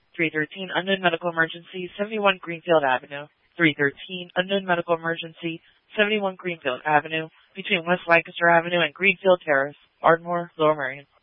313, unknown medical emergency, 71 Greenfield Avenue. 313, unknown medical emergency, 71 Greenfield Avenue, between West Lancaster Avenue and Greenfield Terrace, Ardmore, Lower Merion.